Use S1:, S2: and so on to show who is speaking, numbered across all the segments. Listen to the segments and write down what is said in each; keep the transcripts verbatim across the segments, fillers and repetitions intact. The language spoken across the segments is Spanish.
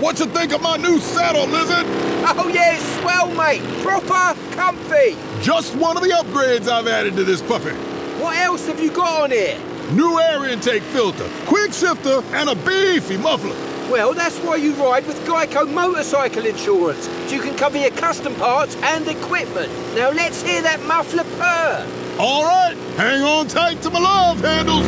S1: What you think of my new saddle, Lizard?
S2: Oh, yeah, it's swell, mate. Proper comfy.
S1: Just one of the upgrades I've added to this puppy.
S2: What else have you got on here?
S1: New air intake filter, quick shifter, and a beefy muffler.
S2: Well, that's why you ride with Geico Motorcycle Insurance. So you can cover your custom parts and equipment. Now let's hear that muffler purr.
S1: All right, hang on tight to my love handles.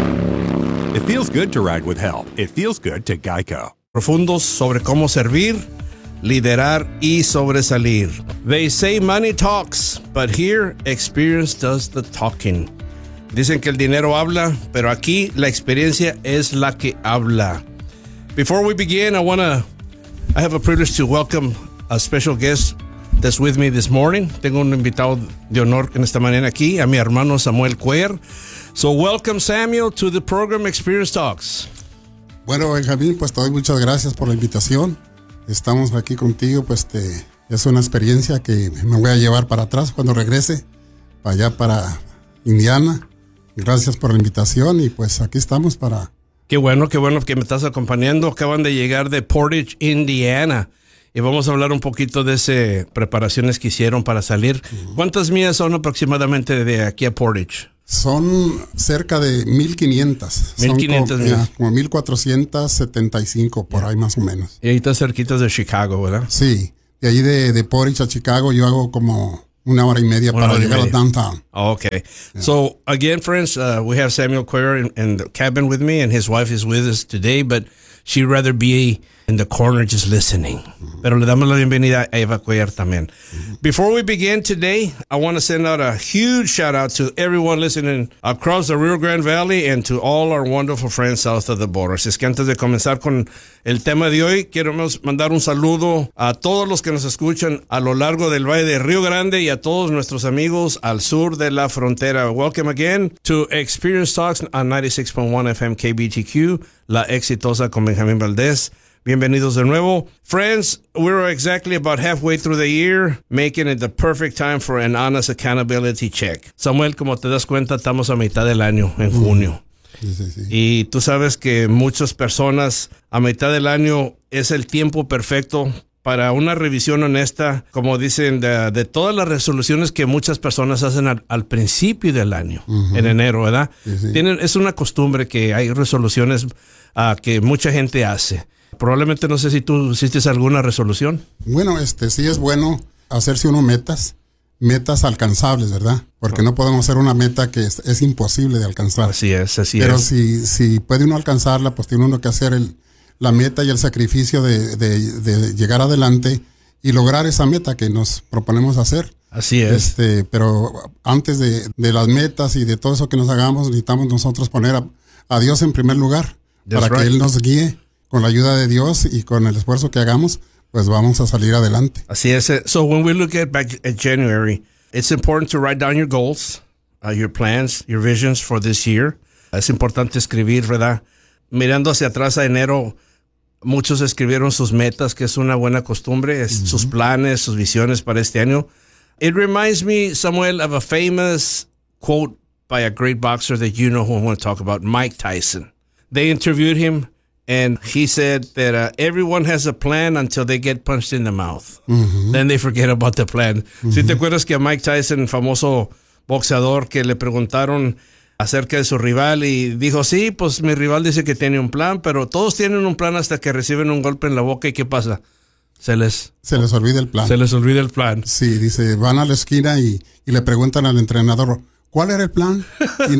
S3: It feels good to ride with help. It feels good to Geico.
S4: Profundos sobre cómo servir, liderar y sobresalir. They say money talks, but here experience does the talking. Dicen que el dinero habla, pero aquí la experiencia es la que habla. Before we begin, I want to, I have a privilege to welcome a special guest that's with me this morning. Tengo un invitado de honor en esta mañana aquí, a mi hermano Samuel Cuellar. So welcome, Samuel, to the program Experience Talks.
S5: Bueno, Benjamín, pues te doy muchas gracias por la invitación. Estamos aquí contigo, pues te, es una experiencia que me voy a llevar para atrás cuando regrese, para allá para Indiana. Gracias por la invitación y pues aquí estamos para...
S4: Qué bueno, qué bueno que me estás acompañando. Acaban de llegar de Portage, Indiana. Y vamos a hablar un poquito de esas preparaciones que hicieron para salir. Uh-huh. ¿Cuántas millas son aproximadamente de aquí a Portage?
S5: Son cerca de mil quinientas.
S4: mil quinientas
S5: millas. Como, como mil cuatrocientas setenta y cinco, por ahí más o menos.
S4: Y ahí está cerquitas de Chicago, ¿verdad?
S5: Sí. De ahí de, de Portage a Chicago yo hago como una hora y media
S4: una
S5: para llegar
S4: media.
S5: a downtown.
S4: Oh, okay.
S5: Yeah.
S4: So, again, friends, uh, we have Samuel Cuellar in, in the cabin with me, and his wife is with us today, but she'd rather be in the corner just listening. Mm-hmm. Pero le damos la bienvenida a Eva Cuellar también. Mm-hmm. Before we begin today, I want to send out a huge shout out to everyone listening across the Rio Grande Valley and to all our wonderful friends south of the border. Así es que antes de comenzar con el tema de hoy, queremos mandar un saludo a todos los que nos escuchan a lo largo del Valle de Rio Grande y a todos nuestros amigos al sur de la frontera. Welcome again to Experience Talks on ninety-six point one F M K B T Q, La Exitosa con Benjamín Valdés. Bienvenidos de nuevo. Friends, we're exactly about halfway through the year, making it the perfect time for an honest accountability check. Samuel, como te das cuenta, estamos a mitad del año, en junio.
S5: Sí, sí, sí.
S4: Y tú sabes que muchas personas a mitad del año es el tiempo perfecto para una revisión honesta, como dicen, de, de todas las resoluciones que muchas personas hacen al, al principio del año, uh-huh. en enero, ¿verdad?
S5: Sí, sí.
S4: Tienen, es una costumbre que hay resoluciones uh, que mucha gente hace. Probablemente no sé si tú hiciste alguna resolución.
S5: Bueno, este sí es bueno hacerse uno metas, metas alcanzables, ¿verdad? Porque no podemos hacer una meta que es, es imposible de alcanzar.
S4: Así es, así
S5: Pero
S4: es.
S5: Pero si, si puede uno alcanzarla, pues tiene uno que hacer el, la meta y el sacrificio de, de, de llegar adelante y lograr esa meta que nos proponemos hacer.
S4: Así es.
S5: Este, pero antes de, de las metas y de todo eso que nos hagamos, necesitamos nosotros poner a, a Dios en primer lugar. That's para right. Que Él nos guíe. Con la ayuda de Dios y con el esfuerzo que hagamos, pues vamos a salir adelante.
S4: Así es. So when we look at back at January, it's important to write down your goals, uh, your plans, your visions for this year. Es importante escribir, ¿verdad? Mirando hacia atrás a enero, muchos escribieron sus metas, que es una buena costumbre, es, mm-hmm. sus planes, sus visiones para este año. It reminds me, Samuel, of a famous quote by a great boxer that you know who I want to talk about, Mike Tyson. They interviewed him. And he said that uh, everyone has a plan until they get punched in the mouth. Mm-hmm. Then they forget about the plan. Mm-hmm. ¿Sí te acuerdas que a Mike Tyson, famoso boxeador, que le preguntaron acerca de su rival y dijo, sí, pues mi rival dice que tiene un plan, pero todos tienen un plan hasta que reciben un golpe en la boca y ¿qué pasa? Se les...
S5: Se les olvida el plan.
S4: Se les olvida el plan.
S5: Sí, dice, van a la esquina y, y le preguntan al entrenador, ¿cuál era el plan? Y,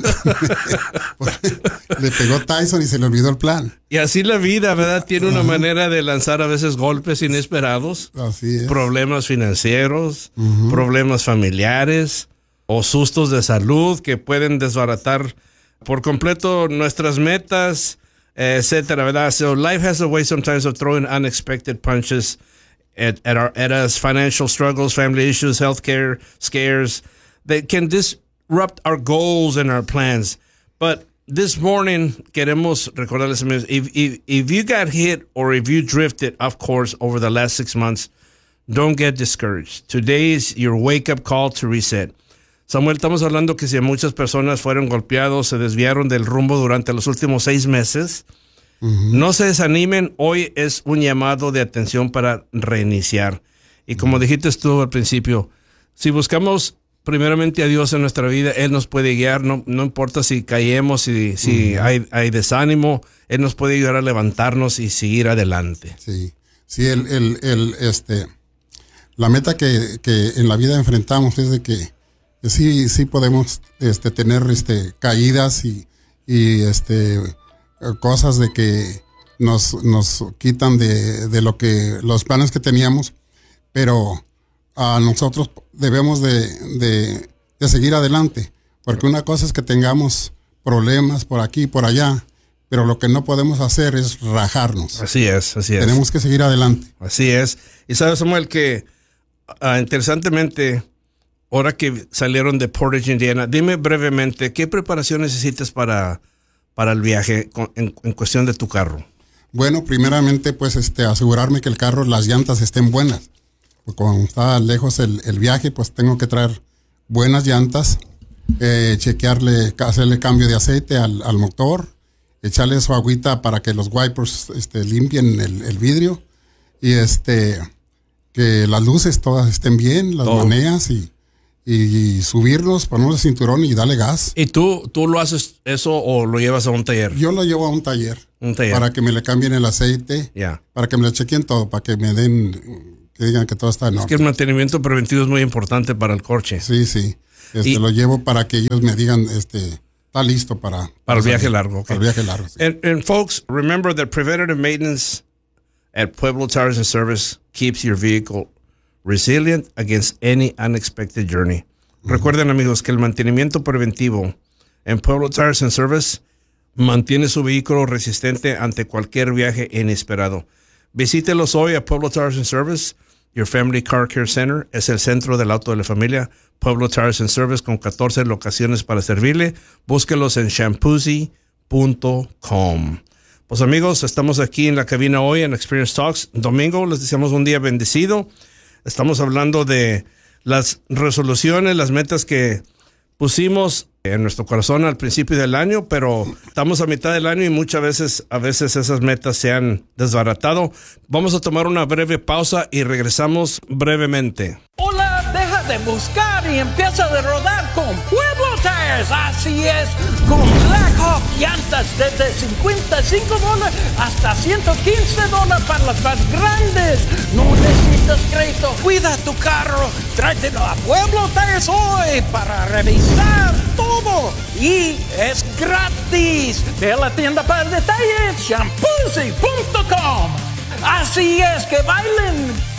S5: le pegó Tyson y se le olvidó el plan.
S4: Y así la vida, ¿verdad? Tiene una uh-huh. manera de lanzar a veces golpes inesperados.
S5: Así es.
S4: Problemas financieros, uh-huh. problemas familiares o sustos de salud que pueden desbaratar por completo nuestras metas, etcétera, ¿verdad? So life has a way sometimes of throwing unexpected punches at, at, our, at us. Financial struggles, family issues, healthcare scares that can dis disrupt our goals and our plans. But this morning, queremos recordarles, amigos, if, if, if you got hit or if you drifted off course over the last six months, don't get discouraged. Today is your wake-up call to reset. Samuel, estamos hablando que si muchas personas fueron golpeados, se desviaron del rumbo durante los últimos seis meses, Uh-huh. No se desanimen, hoy es un llamado de atención para reiniciar. Y como uh-huh. dijiste tú al principio, si buscamos primeramente a Dios en nuestra vida, Él nos puede guiar, no, no importa si caemos, si, si uh-huh. hay, hay desánimo, Él nos puede ayudar a levantarnos y seguir adelante.
S5: Sí, sí, el, el, el, este, la meta que, que en la vida enfrentamos es de que sí, sí podemos este, tener este, caídas y, y este, cosas de que nos, nos quitan de, de lo que, los planes que teníamos, pero a nosotros debemos de, de, de seguir adelante, porque una cosa es que tengamos problemas por aquí y por allá, pero lo que no podemos hacer es rajarnos.
S4: Así es, así es.
S5: Tenemos que seguir adelante.
S4: Así es. Y sabes, Samuel, que uh, interesantemente, ahora que salieron de Portage, Indiana, dime brevemente, ¿qué preparación necesitas para, para el viaje con, en, en cuestión de tu carro?
S5: Bueno, primeramente, pues este, asegurarme que el carro, las llantas estén buenas. Porque cuando está lejos el, el viaje, pues tengo que traer buenas llantas, eh, chequearle, hacerle cambio de aceite al, al motor, echarle su agüita para que los wipers este, limpien el, el vidrio y este que las luces todas estén bien, las oh. maneas y, y subirlos, ponerle el cinturón y darle gas.
S4: ¿Y tú, tú lo haces eso o lo llevas a un taller?
S5: Yo lo llevo a un taller.
S4: Un taller.
S5: Para que me le cambien el aceite,
S4: yeah.
S5: para que me le chequeen todo, para que me den... que digan que todo está en orden.
S4: Es que el mantenimiento preventivo es muy importante para el coche.
S5: Sí, sí. Este, y, lo llevo para que ellos me digan, este, está listo para...
S4: Para,
S5: para
S4: el viaje largo. Okay.
S5: Para el viaje largo, sí.
S4: And, and folks, remember that preventative maintenance at Pueblo Tires and Service keeps your vehicle resilient against any unexpected journey. Uh-huh. Recuerden, amigos, que el mantenimiento preventivo en Pueblo Tires and Service mantiene su vehículo resistente ante cualquier viaje inesperado. Visítelos hoy a Pueblo Tires and Service. Your Family Car Care Center es el centro del auto de la familia. Pueblo Tires and Service con catorce locaciones para servirle. Búsquelos en shampoozy punto com. Pues amigos, estamos aquí en la cabina hoy en Experience Talks. Domingo, les deseamos un día bendecido. Estamos hablando de las resoluciones, las metas que pusimos en nuestro corazón al principio del año, pero estamos a mitad del año y muchas veces, a veces esas metas se han desbaratado. Vamos a tomar una breve pausa y regresamos brevemente.
S6: Hola, deja de buscar y empieza a rodar con Pueblo Tires. Así es, con Black Hawk llantas desde cincuenta y cinco dólares hasta ciento quince dólares para las más grandes. No necesitas crédito. Cuida tu carro. Tráetelo a Pueblo Tires hoy para revisar todo. Y es gratis. Ve a la tienda para detalles, shampoozy punto com. Así es, que bailen.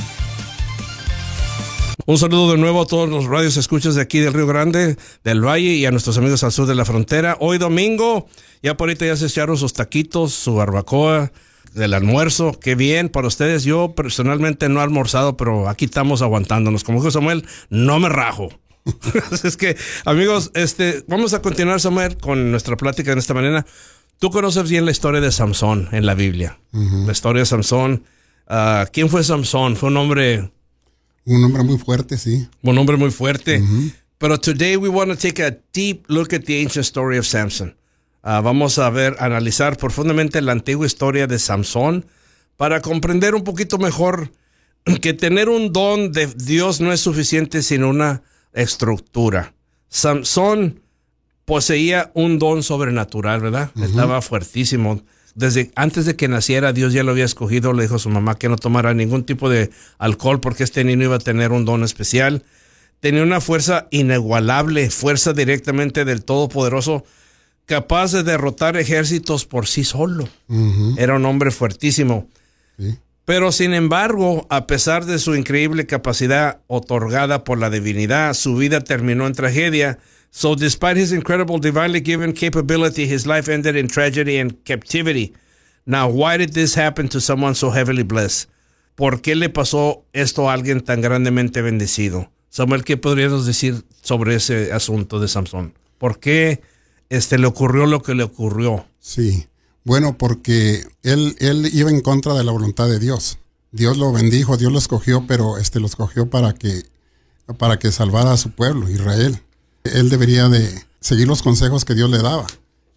S4: Un saludo de nuevo a todos los radios escuchas de aquí del Río Grande, del Valle y a nuestros amigos al sur de la frontera. Hoy domingo, ya por ahorita ya se echaron sus taquitos, su barbacoa del almuerzo. Qué bien para ustedes. Yo personalmente no he almorzado, pero aquí estamos aguantándonos. Como dijo Samuel, no me rajo. Es que, amigos, este, vamos a continuar, Samuel, con nuestra plática de esta manera. Tú conoces bien la historia de Samson en la Biblia. Uh-huh. La historia de Samson. Uh, ¿Quién fue Samson? Fue un hombre...
S5: Un hombre muy fuerte, sí.
S4: Un hombre muy fuerte.
S5: Uh-huh.
S4: Pero today we want to take a deep look at the ancient story of Samson. Uh, vamos a ver, analizar profundamente la antigua historia de Samson para comprender un poquito mejor que tener un don de Dios no es suficiente sin una estructura. Samson poseía un don sobrenatural, ¿verdad? Uh-huh. Estaba fuertísimo. Desde antes de que naciera, Dios ya lo había escogido. Le dijo a su mamá que no tomara ningún tipo de alcohol porque este niño iba a tener un don especial. Tenía una fuerza inigualable, fuerza directamente del Todopoderoso, capaz de derrotar ejércitos por sí solo. Uh-huh. Era un hombre fuertísimo.
S5: Sí.
S4: Pero sin embargo, a pesar de su increíble capacidad otorgada por la divinidad, su vida terminó en tragedia. So despite his incredible divinely given capability, his life ended in tragedy and captivity. Now, why did this happen to someone so heavily blessed? ¿Por qué le pasó esto a alguien tan grandemente bendecido? Samuel, ¿qué podríamos decir sobre ese asunto de Samson? ¿Por qué este, le ocurrió lo que le ocurrió?
S5: Sí, bueno, porque él, él iba en contra de la voluntad de Dios. Dios lo bendijo, Dios lo escogió, pero este, lo escogió para que, para que salvara a su pueblo, Israel. Él debería de seguir los consejos que Dios le daba, que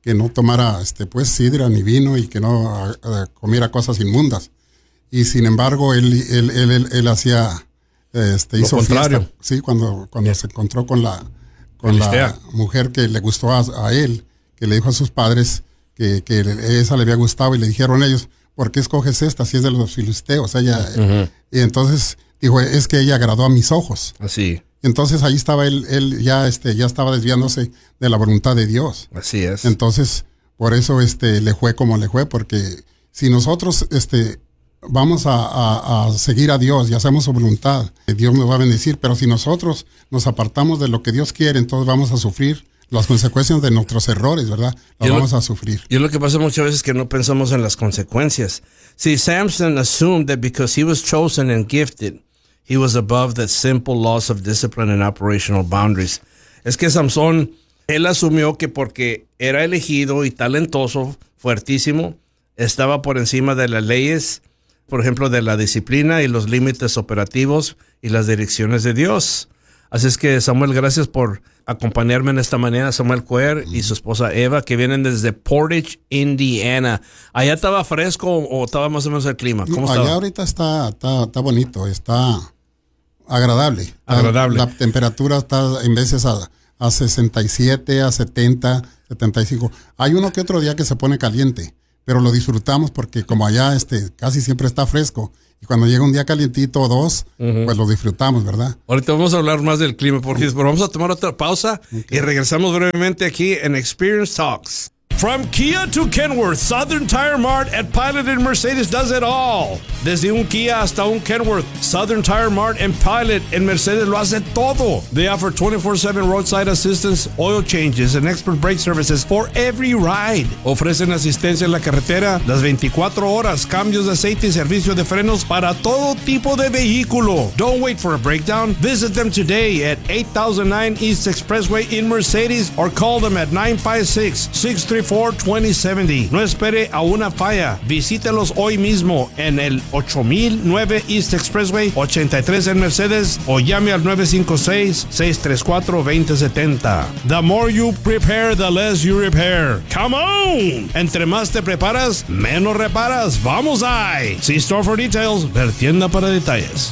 S5: que no tomara este, pues, sidra ni vino y que no uh, comiera cosas inmundas. Y sin embargo, él, él, él, él, él hacía, este,
S4: Lo
S5: hizo
S4: contrario.
S5: fiesta. Sí, cuando, cuando
S4: Yeah.
S5: se encontró con la, con la mujer que le gustó a, a él, que le dijo a sus padres que, que esa le había gustado, y le dijeron ellos, ¿por qué escoges esta si es de los filisteos? Ella, uh-huh. Y entonces dijo, es que ella agradó a mis ojos.
S4: Así.
S5: Entonces ahí estaba él, él ya, este, ya estaba desviándose de la voluntad de Dios.
S4: Así es.
S5: Entonces, por eso este, le fue como le fue, porque si nosotros este, vamos a, a, a seguir a Dios y hacemos su voluntad, Dios nos va a bendecir, pero si nosotros nos apartamos de lo que Dios quiere, entonces vamos a sufrir las consecuencias de nuestros errores, ¿verdad? Las vamos
S4: lo,
S5: a sufrir.
S4: Y lo que pasa muchas veces es que no pensamos en las consecuencias. See, Samson assumed that because he was chosen and gifted, he was above the simple laws of discipline and operational boundaries. Es que Samson, él asumió que porque era elegido y talentoso, fuertísimo, estaba por encima de las leyes, por ejemplo, de la disciplina y los límites operativos y las direcciones de Dios. Así es que, Samuel, gracias por acompañarme en esta mañana. Samuel Cuellar y su esposa Eva, que vienen desde Portage, Indiana. ¿Allá estaba fresco o estaba más o menos el clima? ¿Cómo
S5: no,
S4: estaba?
S5: Allá ahorita está, está, está bonito, está agradable.
S4: Agradable.
S5: La, la temperatura está en veces a, a sesenta y siete, a setenta, setenta y cinco. Hay uno que otro día que se pone caliente, pero lo disfrutamos porque como allá este casi siempre está fresco. Y cuando llega un día calientito o dos, uh-huh. pues lo disfrutamos, ¿verdad?
S4: Ahorita vamos a hablar más del clima, porque pero vamos a tomar otra pausa okay. y regresamos brevemente aquí en Experience Talks. From Kia to Kenworth, Southern Tire Mart at Pilot and Mercedes does it all. Desde un Kia hasta un Kenworth, Southern Tire Mart and Pilot and Mercedes lo hace todo. They offer twenty-four seven roadside assistance, oil changes, and expert brake services for every ride. Ofrecen asistencia en la carretera las veinticuatro horas, cambios de aceite y servicio de frenos para todo tipo de vehículo. Don't wait for a breakdown. Visit them today at eight thousand nine East Expressway in Mercedes or call them at nine five six, six three four, two zero seven zero. No espere a una falla. Visítelos hoy mismo en el ocho mil nueve East Expressway ochenta y tres en Mercedes o llame al nueve cinco seis, seis tres cuatro, dos cero siete cero. The more you prepare, the less you repair. Come on! Entre más te preparas, menos reparas. ¡Vamos ahí! See store for details. Ver tienda para detalles.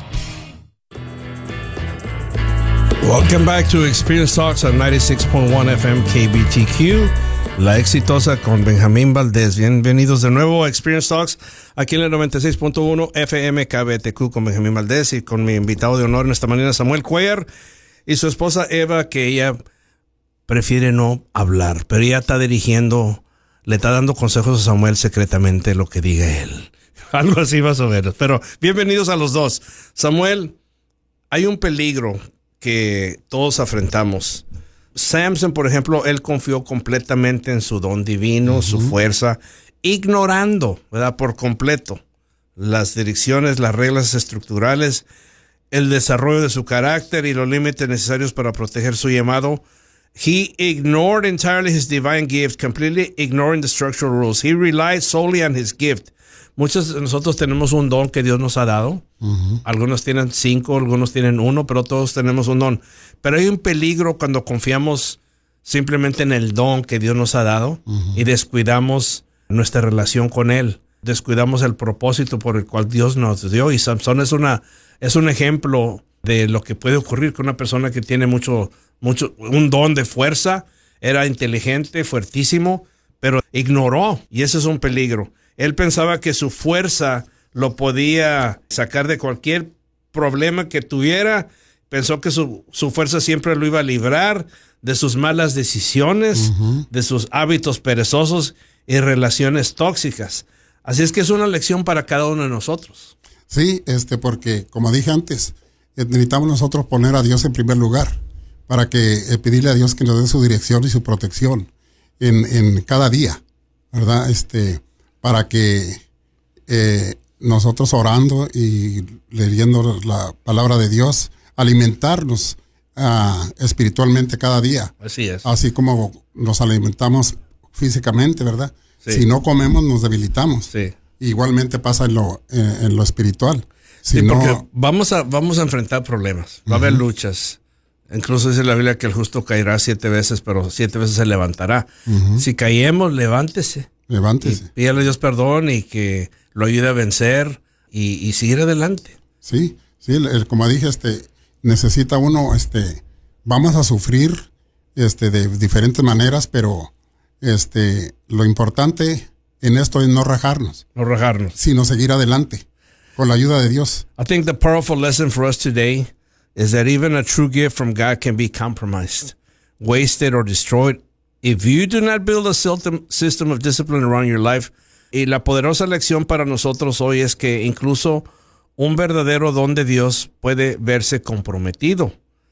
S4: Welcome back to Experience Talks on ninety-six point one F M K B T Q. La Exitosa con Benjamín Valdés. Bienvenidos de nuevo a Experience Talks aquí en el noventa y seis punto uno F M K B T Q con Benjamín Valdés y con mi invitado de honor en esta mañana, Samuel Cuellar, y su esposa Eva, que ella prefiere no hablar, pero ella está dirigiendo, le está dando consejos a Samuel secretamente lo que diga él. Algo así más o menos. Pero bienvenidos a los dos. Samuel, hay un peligro que todos afrontamos. Samson, por ejemplo, él confió completamente en su don divino, uh-huh. su fuerza, ignorando, ¿verdad?, por completo las direcciones, las reglas estructurales, el desarrollo de su carácter y los límites necesarios para proteger su llamado. He ignored entirely his divine gift, completely ignoring the structural rules. He relied solely on his gift. Muchos de nosotros tenemos un don que Dios nos ha dado. Uh-huh. Algunos tienen cinco, algunos tienen uno, pero todos tenemos un don. Pero hay un peligro cuando confiamos simplemente en el don que Dios nos ha dado uh-huh. y descuidamos nuestra relación con Él. Descuidamos el propósito por el cual Dios nos dio. Y Samson es una es un ejemplo de lo que puede ocurrir con una persona que tiene mucho, mucho, un don de fuerza. Era inteligente, fuertísimo, pero ignoró. Y ese es un peligro. Él pensaba que su fuerza lo podía sacar de cualquier problema que tuviera. Pensó que su, su fuerza siempre lo iba a librar de sus malas decisiones, uh-huh. de sus hábitos perezosos y relaciones tóxicas. Así es que es una lección para cada uno de nosotros.
S5: Sí, este, porque como dije antes, necesitamos nosotros poner a Dios en primer lugar para que eh, pedirle a Dios que nos dé su dirección y su protección en, en cada día, ¿verdad? Este... para que eh, nosotros orando y leyendo la palabra de Dios, alimentarnos uh, espiritualmente cada día.
S4: Así es.
S5: Así como nos alimentamos físicamente, ¿verdad?
S4: Sí.
S5: Si no comemos, nos debilitamos.
S4: Sí.
S5: Igualmente pasa en lo, eh, en lo espiritual. Si
S4: sí,
S5: no,
S4: porque vamos a, vamos a enfrentar problemas, va uh-huh. a haber luchas. Incluso dice la Biblia que el justo caerá siete veces, pero siete veces se levantará. Uh-huh. Si caemos, levántese.
S5: Levántese.
S4: Y pídale a Dios perdón y que lo ayude a vencer y, y seguir adelante.
S5: Sí, sí, el, el, como dije, este, necesita uno, este, vamos a sufrir, este, de diferentes maneras, pero, este, lo importante en esto es no rajarnos.
S4: No rajarnos.
S5: Sino seguir adelante, con la ayuda de Dios.
S4: I think the powerful lesson for us today is that even a true gift from God can be compromised, wasted, or destroyed if you do not build a system of discipline around your life. Y la poderosa lección para nosotros hoy es que incluso un verdadero don de Dios puede verse comprometido,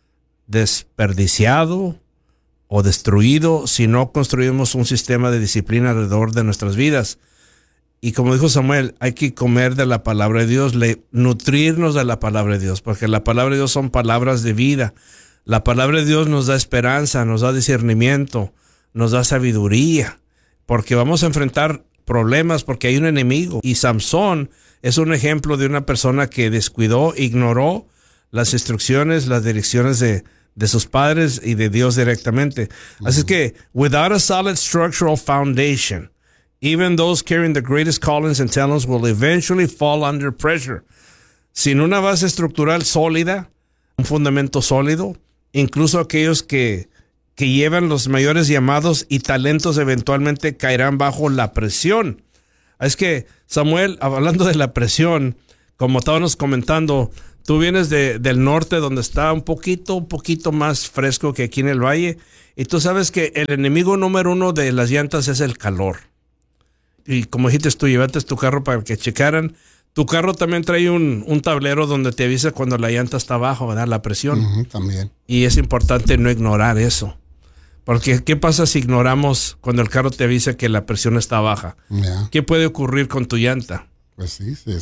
S4: desperdiciado o destruido si no construimos un sistema de disciplina alrededor de nuestras vidas. Y como dijo Samuel, hay que comer de la palabra de Dios, le, nutrirnos de la palabra de Dios, porque la palabra de Dios son palabras de vida. La palabra de Dios nos da esperanza, nos da discernimiento, nos da sabiduría, porque vamos a enfrentar problemas porque hay un enemigo. Y Samson es un ejemplo de una persona que descuidó, ignoró las instrucciones, las direcciones de, de sus padres y de Dios directamente. Mm-hmm. Así que, without a solid structural foundation, even those carrying the greatest callings and talents will eventually fall under pressure. Sin una base estructural sólida, un fundamento sólido, incluso aquellos que, que llevan los mayores llamados y talentos eventualmente caerán bajo la presión. Es que, Samuel, hablando de la presión, como estábamos comentando, tú vienes de, del norte donde está un poquito, un poquito más fresco que aquí en el valle, y tú sabes que el enemigo número uno de las llantas es el calor. Y como dijiste tú, llevaste tu carro para que checaran. Tu carro también trae un, un tablero donde te avisa cuando la llanta está abajo, ¿verdad? La presión.
S5: Uh-huh, también.
S4: Y es importante no ignorar eso. Porque, ¿qué pasa si ignoramos cuando el carro te avisa que la presión está baja?
S5: Yeah.
S4: ¿Qué puede ocurrir con tu llanta?
S5: Pues sí, se,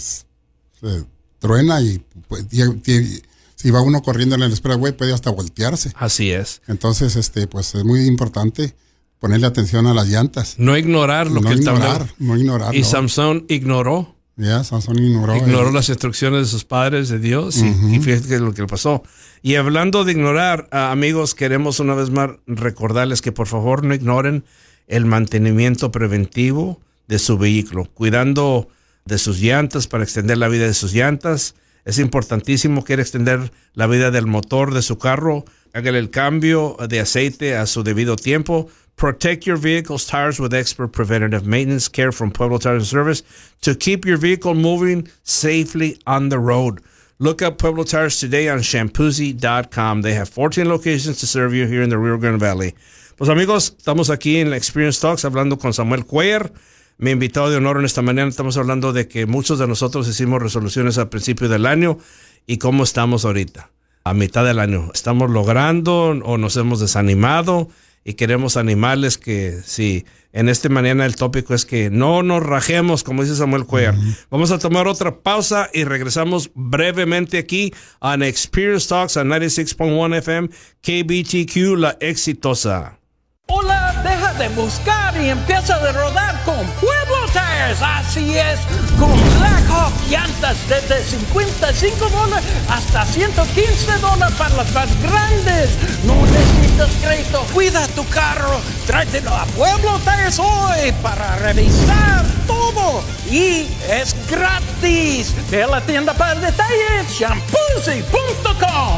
S5: se truena y, pues, y, y si va uno corriendo en el expressway puede hasta voltearse.
S4: Así es.
S5: Entonces, este, pues es muy importante ponerle atención a las llantas.
S4: No ignorar lo
S5: no
S4: que
S5: ignorar,
S4: el tablero.
S5: No ignorar,
S4: Y
S5: no.
S4: Samson ignoró.
S5: Ya, yeah, Samson ignoró.
S4: Ignoró
S5: eh.
S4: las instrucciones de sus padres, de Dios, y, uh-huh. y fíjate que es lo que le pasó. Y hablando de ignorar, uh, amigos, queremos una vez más recordarles que por favor no ignoren el mantenimiento preventivo de su vehículo, cuidando de sus llantas para extender la vida de sus llantas. Es importantísimo, quiere extender la vida del motor de su carro, hágale el cambio de aceite a su debido tiempo. Protect your vehicle's tires with expert preventative maintenance care from Pueblo Tires and Service to keep your vehicle moving safely on the road. Look up Pueblo Tires today on shampoozy dot com. They have fourteen locations to serve you here in the Rio Grande Valley. Pues amigos, estamos aquí en la Experience Talks hablando con Samuel Cuellar, mi invitado de honor en esta mañana. Estamos hablando de que muchos de nosotros hicimos resoluciones al principio del año y cómo estamos ahorita, a mitad del año. ¿Estamos logrando o nos hemos desanimado? Y queremos animarles que si en esta mañana el tópico es que no nos rajemos, como dice Samuel Cuellar. Uh-huh. Vamos a tomar otra pausa y regresamos brevemente aquí en Experience Talks a noventa y seis punto uno F M, K B T Q, La Exitosa.
S6: Hola, deja de buscar y empieza a rodar con Pueblo Tires. Así es, con Black Hawk llantas desde cincuenta y cinco dólares hasta ciento quince dólares para las más grandes. No necesitas crédito, cuida tu carro, tráetelo a Pueblo Tires hoy para revisar todo. Y es gratis. Ve a la tienda para detalles, shampoozy punto com.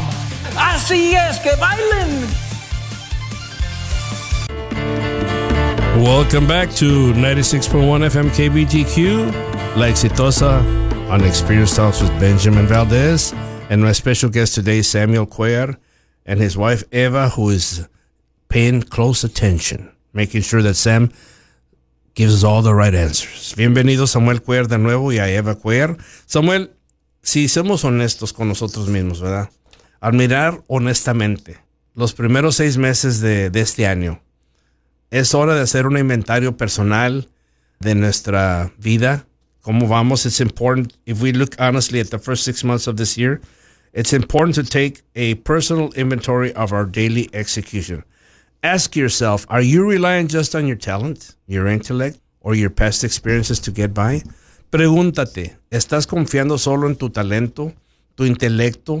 S6: Así es, que bailen.
S4: Welcome back to ninety-six point one F M K B T Q, La Exitosa, on Experience Talks with Benjamin Valdez. And my special guest today is Samuel Cuellar and his wife Eva, who is paying close attention, making sure that Sam gives us all the right answers. Bienvenido Samuel Cuellar de nuevo y a Eva Cuellar. Samuel, si somos honestos con nosotros mismos, ¿verdad? Al mirar honestamente los primeros seis meses de, de este año, es hora de hacer un inventario personal de nuestra vida. ¿Cómo vamos? It's important, if we look honestly at the first six months of this year, it's important to take a personal inventory of our daily execution. Ask yourself, are you relying just on your talent, your intellect, or your past experiences to get by? Pregúntate, ¿estás confiando solo en tu talento, tu intelecto,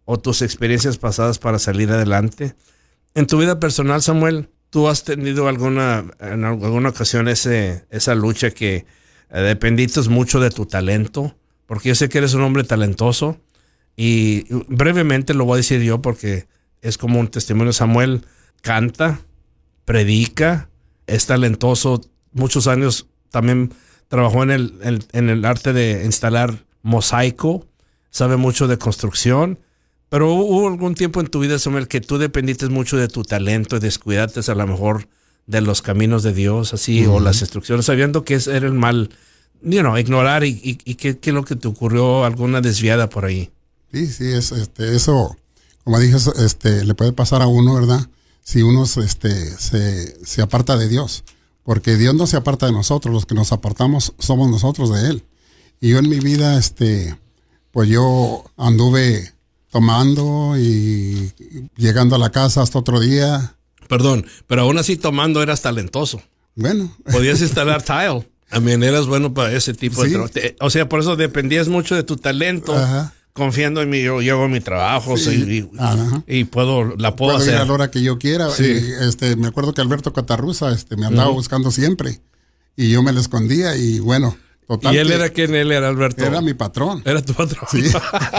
S4: o tus experiencias pasadas para salir adelante. En tu vida personal, Samuel, ¿tú has tenido alguna, en alguna ocasión ese, esa lucha que eh, dependiste mucho de tu talento? Porque yo sé que eres un hombre talentoso y brevemente lo voy a decir yo porque es como un testimonio. Samuel canta, predica, es talentoso. Muchos años también trabajó en el, en, en el arte de instalar mosaico, sabe mucho de construcción. Pero hubo algún tiempo en tu vida, Samuel, que tú dependiste mucho de tu talento y descuidaste a lo mejor de los caminos de Dios, así, uh-huh. o las instrucciones, sabiendo que era el mal, you know, ignorar y, y, y qué, qué es lo que te ocurrió, alguna desviada por ahí.
S5: Sí, sí, es, este, eso, como dije, este, le puede pasar a uno, ¿verdad? Si uno este, se, se aparta de Dios, porque Dios no se aparta de nosotros, los que nos apartamos somos nosotros de Él. Y yo en mi vida, este, pues yo anduve tomando y llegando a la casa hasta otro día.
S4: Perdón, pero aún así tomando eras talentoso.
S5: Bueno.
S4: Podías instalar tile. I mean, eras bueno para ese tipo sí. de trabajo. O sea, por eso dependías mucho de tu talento. Ajá. Confiando en mí, yo, yo hago mi trabajo sí. y, y puedo, la puedo,
S5: puedo
S4: hacer.
S5: Ir a la hora que yo quiera.
S4: Sí.
S5: Y, este, me acuerdo que Alberto Catarruza este, me andaba uh-huh. buscando siempre. Y yo me lo escondía y bueno. Total,
S4: ¿y él era quién? Él era Alberto.
S5: Era mi patrón.
S4: Era tu patrón.
S5: Sí.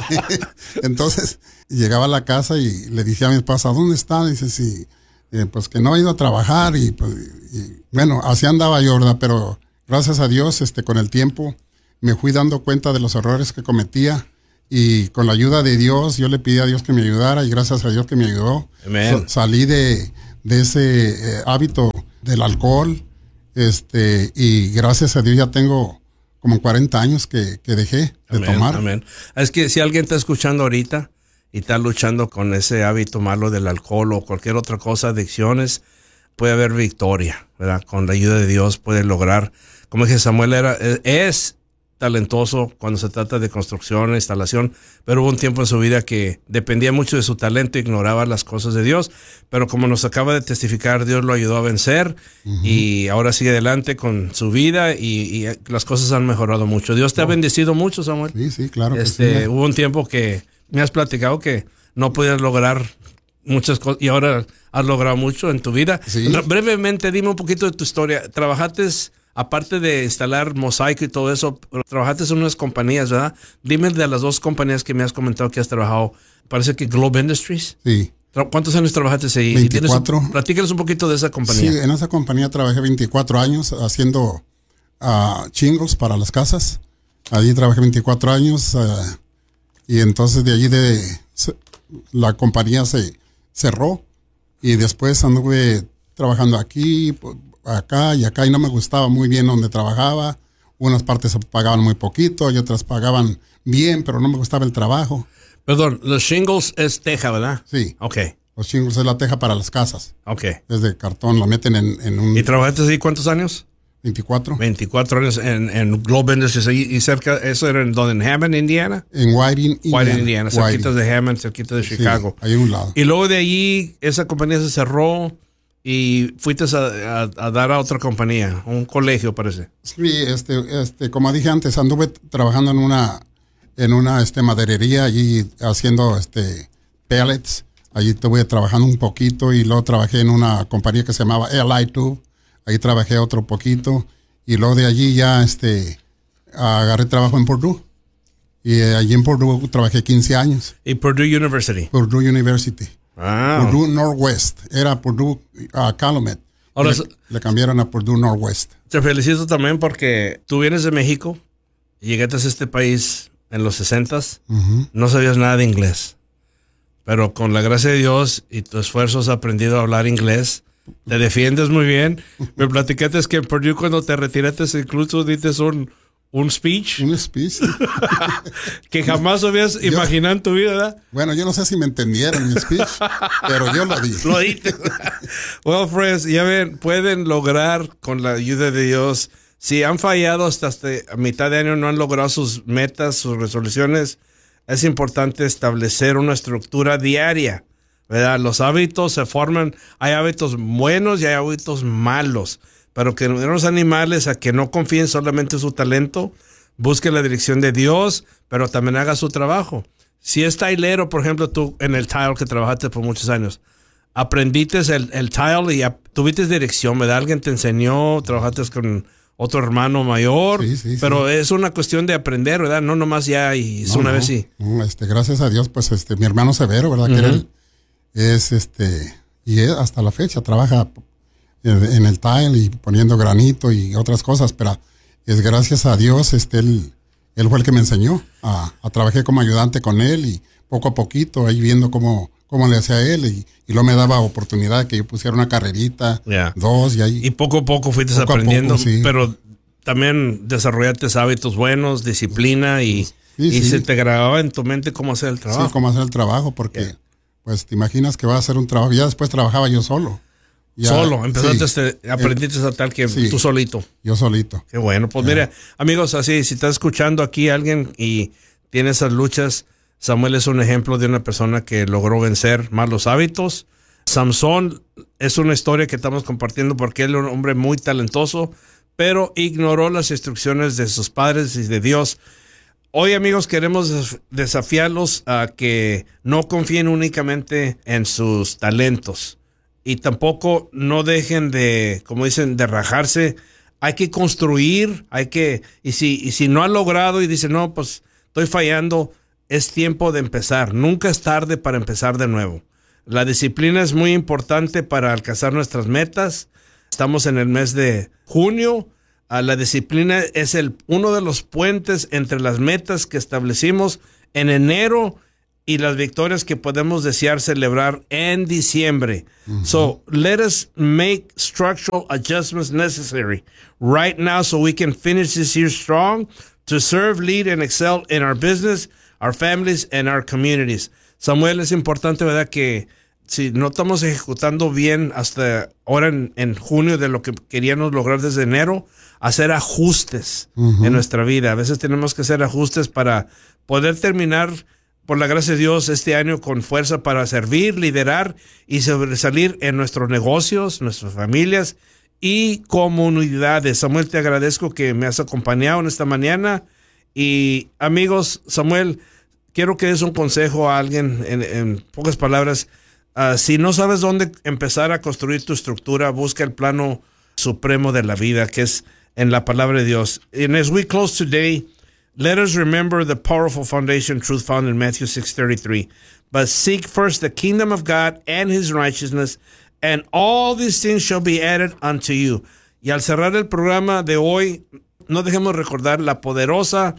S5: Entonces, llegaba a la casa y le dije a mi esposa, ¿dónde está? Dice, sí, eh, pues que no ha ido a trabajar y, pues, y bueno, así andaba yo, ¿verdad? Pero gracias a Dios, este, con el tiempo, me fui dando cuenta de los errores que cometía y con la ayuda de Dios, yo le pedí a Dios que me ayudara y gracias a Dios que me ayudó.
S4: Amén.
S5: So, salí de, de ese eh, hábito del alcohol, este, y gracias a Dios ya tengo como cuarenta años que, que dejé de
S4: amén,
S5: tomar.
S4: Amén. Es que si alguien está escuchando ahorita y está luchando con ese hábito malo del alcohol o cualquier otra cosa, adicciones, puede haber victoria, ¿verdad? Con la ayuda de Dios puede lograr. Como dije, Samuel era, es talentoso cuando se trata de construcción, instalación, pero hubo un tiempo en su vida que dependía mucho de su talento, ignoraba las cosas de Dios, pero como nos acaba de testificar, Dios lo ayudó a vencer uh-huh. y ahora sigue adelante con su vida y, y las cosas han mejorado mucho. Dios te oh. ha bendecido mucho, Samuel.
S5: Sí, sí, claro que
S4: este,
S5: sí.
S4: Hubo un tiempo que me has platicado que no podías lograr muchas cosas y ahora has logrado mucho en tu vida.
S5: Sí.
S4: Brevemente, dime un poquito de tu historia. ¿Trabajaste, aparte de instalar mosaico y todo eso, trabajaste en unas compañías, ¿verdad? Dime de las dos compañías que me has comentado que has trabajado. Parece que Globe Industries.
S5: Sí.
S4: ¿Cuántos años trabajaste ahí?
S5: veinticuatro.
S4: Un, platícanos un poquito de esa compañía.
S5: Sí, en esa compañía trabajé veinticuatro años haciendo uh, shingles para las casas. Allí trabajé veinticuatro años uh, y entonces de allí de, se, la compañía se cerró y después anduve trabajando aquí, acá y acá y no me gustaba muy bien donde trabajaba. Unas partes pagaban muy poquito y otras pagaban bien, pero no me gustaba el trabajo.
S4: Perdón, los shingles es teja, ¿verdad?
S5: Sí.
S4: Ok.
S5: Los shingles es la teja para las casas.
S4: Ok.
S5: Es de cartón, la meten en, en un...
S4: ¿Y trabajaste ahí cuántos años?
S5: veinticuatro.
S4: veinticuatro años en, en Globe Industries, y, y cerca, ¿eso era en donde? ¿En Hammond, Indiana?
S5: En Whiting, Indiana.
S4: Whiting, Indiana, cerquitas de Hammond, cerquitas de Chicago.
S5: Sí, ahí a un lado.
S4: Y luego de allí, esa compañía se cerró y fuiste a, a, a dar a otra compañía, un colegio, parece.
S5: Sí, este, este, como dije antes, anduve trabajando en una, en una, este, maderería, allí haciendo, este, pellets. Allí estuve trabajando un poquito y luego trabajé en una compañía que se llamaba L I Tube. Ahí trabajé otro poquito y luego de allí ya este agarré trabajo en Purdue y eh, allí en Purdue trabajé quince años.
S4: ¿Y Purdue University?
S5: Purdue University.
S4: Ah.
S5: Purdue Northwest. Era Purdue uh, Calumet.
S4: Ahora,
S5: le, le cambiaron a Purdue Northwest.
S4: Te felicito también porque tú vienes de México y llegaste a este país en los sesentas. Uh-huh. No sabías nada de inglés, pero con la gracia de Dios y tu esfuerzo has aprendido a hablar inglés. Te defiendes muy bien. Me platicaste que en Purdue cuando te retiraste incluso diste un, un speech.
S5: Un speech.
S4: que jamás habías yo, imaginado en tu vida, ¿verdad?
S5: Bueno, yo no sé si me entendieron mi speech, pero yo lo di.
S4: Lo diste. Well, friends, ya ven, pueden lograr con la ayuda de Dios. Si han fallado hasta, hasta a mitad de año, no han logrado sus metas, sus resoluciones, es importante establecer una estructura diaria. ¿Verdad? Los hábitos se forman, hay hábitos buenos y hay hábitos malos, pero que nos animales a que no confíen solamente en su talento, busquen la dirección de Dios, pero también haga su trabajo. Si es tailero, por ejemplo, tú en el tile que trabajaste por muchos años, aprendiste el, el tile y ap- tuviste dirección, ¿verdad? Alguien te enseñó, trabajaste con otro hermano mayor,
S5: Sí, sí,
S4: pero
S5: sí.
S4: es una cuestión de aprender, ¿verdad? No nomás ya y es
S5: No,
S4: una
S5: no,
S4: vez sí.
S5: no, este, gracias a Dios, pues este, mi hermano Severo, ¿verdad?
S4: Ujú.
S5: Que él es este, y él hasta la fecha trabaja en, en el tile y poniendo granito y otras cosas, pero es gracias a Dios, este, él, él fue el que me enseñó. A, a trabajé como ayudante con él y poco a poquito ahí viendo cómo, cómo le hacía él y, y luego me daba oportunidad de que yo pusiera una carrerita,
S4: Yeah.
S5: dos y ahí.
S4: Y poco a poco fuiste
S5: Poco a
S4: aprendiendo,
S5: poco, sí.
S4: pero también desarrollaste hábitos buenos, disciplina y,
S5: Sí,
S4: y
S5: sí.
S4: se te grababa en tu mente cómo hacer el trabajo.
S5: Sí, cómo hacer el trabajo, porque
S4: Yeah.
S5: pues te imaginas que va a hacer un trabajo. Ya después trabajaba yo solo. Ya,
S4: Solo, empezaste,
S5: sí,
S4: este, aprendiste a tal que
S5: sí.
S4: tú solito.
S5: yo solito.
S4: Qué bueno. Pues mira, amigos, así, si estás escuchando aquí a alguien y tiene esas luchas, Samuel es un ejemplo de una persona que logró vencer malos hábitos. Samson es una historia que estamos compartiendo porque él era un hombre muy talentoso, pero ignoró las instrucciones de sus padres y de Dios. Hoy, amigos, queremos desaf- desafiarlos a que no confíen únicamente en sus talentos y tampoco no dejen de, como dicen, de rajarse. Hay que construir, hay que, y si, y si no ha logrado y dice, no, pues estoy fallando, es tiempo de empezar. Nunca es tarde para empezar de nuevo. La disciplina es muy importante para alcanzar nuestras metas. Estamos en el mes de junio. Uh, la disciplina es el, uno de los puentes entre las metas que establecimos en enero y las victorias que podemos desear celebrar en diciembre. Mm-hmm. So let us make structural adjustments necessary right now so we can finish this year strong to serve, lead, and excel in our business, our families, and our communities. Samuel, es importante, ¿verdad?, que si no estamos ejecutando bien hasta ahora en, en junio de lo que queríamos lograr desde enero, hacer ajustes uh-huh. en nuestra vida. A veces tenemos que hacer ajustes para poder terminar, por la gracia de Dios, este año con fuerza para servir, liderar y sobresalir en nuestros negocios, nuestras familias y comunidades. Samuel, te agradezco que me has acompañado en esta mañana. Y amigos, Samuel, quiero que des un consejo a alguien en, en pocas palabras. Uh, si no sabes dónde empezar a construir tu estructura, busca el plano supremo de la vida, que es en la palabra de Dios. And as we close today, let us remember the powerful foundation truth found in Matthew six thirty-three. But seek first the kingdom of God and his righteousness, and all these things shall be added unto you. Y al cerrar el programa de hoy, no dejemos recordar la poderosa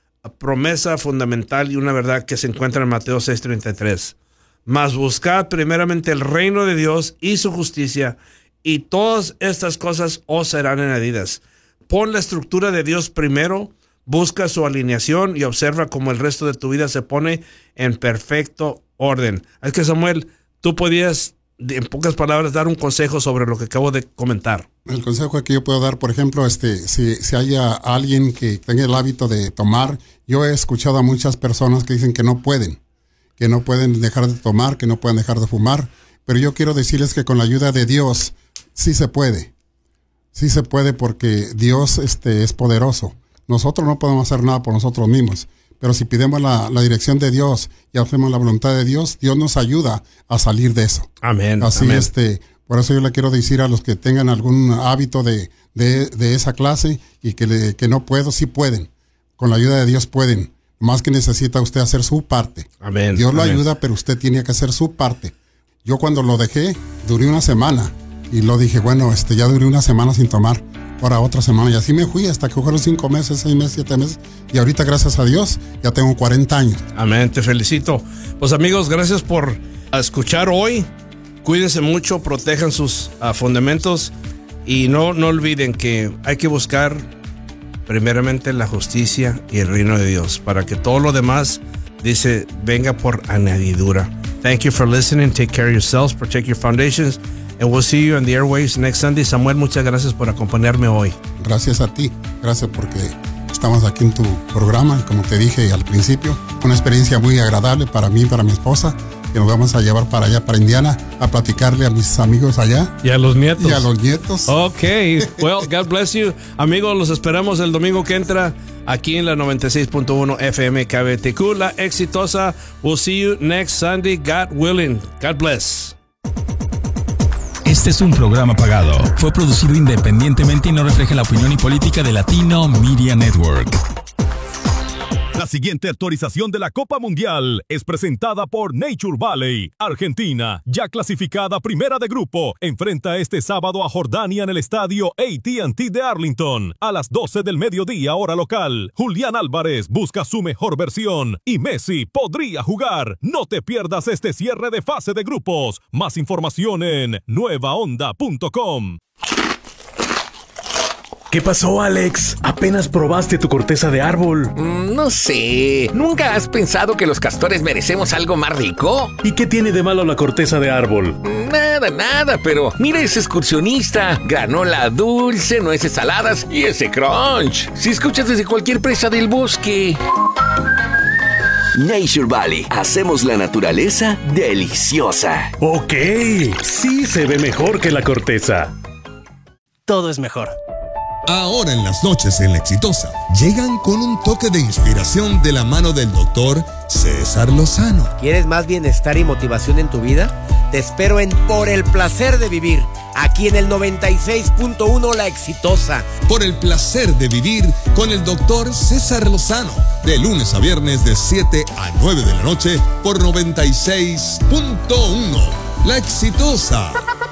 S4: promesa fundamental y una verdad que se encuentra en Mateo seis treinta y tres. Mas buscad primeramente el reino de Dios y su justicia, y todas estas cosas os serán añadidas. Pon la estructura de Dios primero, busca su alineación y observa cómo el resto de tu vida se pone en perfecto orden. Es que, Samuel, tú podías, en pocas palabras, dar un consejo sobre lo que acabo de comentar.
S5: El consejo que yo puedo dar, por ejemplo, este, si, si haya alguien que tenga el hábito de tomar, yo he escuchado a muchas personas que dicen que no pueden, que no pueden dejar de tomar, que no pueden dejar de fumar, pero yo quiero decirles que con la ayuda de Dios sí se puede, sí se puede porque Dios este, es poderoso. Nosotros no podemos hacer nada por nosotros mismos, pero si pidemos la, la dirección de Dios y hacemos la voluntad de Dios, Dios nos ayuda a salir de eso.
S4: Amén.
S5: Así,
S4: amén.
S5: este, por eso yo le quiero decir a los que tengan algún hábito de, de, de esa clase y que, le, que no puedo, sí pueden. Con la ayuda de Dios pueden. Más que necesita usted hacer su parte.
S4: Amén.
S5: Dios lo
S4: amén.
S5: ayuda, pero usted tiene que hacer su parte. Yo cuando lo dejé, duré una semana. Y lo dije, bueno, este, ya duré una semana sin tomar. Ahora otra semana. Y así me fui hasta que fueron cinco meses, seis meses, siete meses. Y ahorita, gracias a Dios, ya tengo cuarenta años.
S4: Amén, te felicito. Pues amigos, gracias por escuchar hoy. Cuídense mucho, protejan sus uh, fundamentos. Y no, no olviden que hay que buscar primeramente la justicia y el reino de Dios, para que todo lo demás, dice, venga por añadidura. Thank you for listening. Take care of yourselves, protect your foundations, and we'll see you on the airwaves next Sunday. Samuel, muchas gracias por acompañarme hoy.
S5: Gracias a ti, gracias porque estamos aquí en tu programa, y como te dije al principio, una experiencia muy agradable para mí y para mi esposa, que nos vamos a llevar para allá, para Indiana, a platicarle a mis amigos allá.
S4: Y a los nietos.
S5: Y a los nietos.
S4: Ok, well, God bless you. Amigos, los esperamos el domingo que entra aquí en la noventa y seis punto uno F M K B T Q, La Exitosa. We'll see you next Sunday, God willing. God bless.
S7: Este es un programa pagado. Fue producido independientemente y no refleja la opinión y política de Latino Media Network.
S8: La siguiente actualización de la Copa Mundial es presentada por Nature Valley. Argentina, ya clasificada primera de grupo, enfrenta este sábado a Jordania en el estadio A T and T de Arlington a las doce del mediodía hora local. Julián Álvarez busca su mejor versión y Messi podría jugar. No te pierdas este cierre de fase de grupos. Más información en nueva onda punto com.
S9: ¿Qué pasó, Alex? ¿Apenas probaste tu corteza de árbol?
S10: Mm, no sé. ¿Nunca has pensado que los castores merecemos algo más rico?
S9: ¿Y qué tiene de malo la corteza de árbol?
S10: Nada, nada, pero mira ese excursionista. Granola dulce, nueces saladas y ese crunch. Si escuchas desde cualquier presa del bosque.
S11: Nature Valley. Hacemos la naturaleza deliciosa.
S9: Ok. Sí se ve mejor que la corteza.
S12: Todo es mejor.
S13: Ahora en las noches en La Exitosa, llegan con un toque de inspiración de la mano del doctor César Lozano.
S14: ¿Quieres más bienestar y motivación en tu vida? Te espero en Por el Placer de Vivir, aquí en el noventa y seis punto uno La Exitosa.
S13: Por el Placer de Vivir con el doctor César Lozano, de lunes a viernes de siete a nueve de la noche por noventa y seis punto uno La Exitosa.